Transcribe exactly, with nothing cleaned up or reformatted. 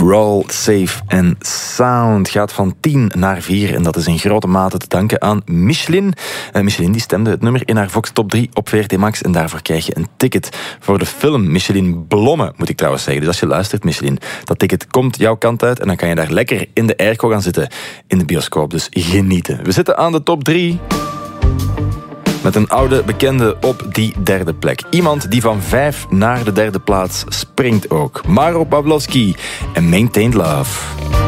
Roll, Safe and Sound gaat van tien naar vier. En dat is in grote mate te danken aan Micheline. Uh, Micheline die stemde het nummer in haar Vox Top drie op V R T Max. En daarvoor krijg je een ticket voor de film Micheline Blomme, moet ik trouwens zeggen. Dus als je luistert, Micheline, dat ticket komt jouw kant uit. En dan kan je daar lekker in de airco gaan zitten in de bioscoop. Dus genieten. We zitten aan de top drie. Met een oude bekende op die derde plek. Iemand die van vijf naar de derde plaats springt ook. Maro Pavlovski en Maintained Love.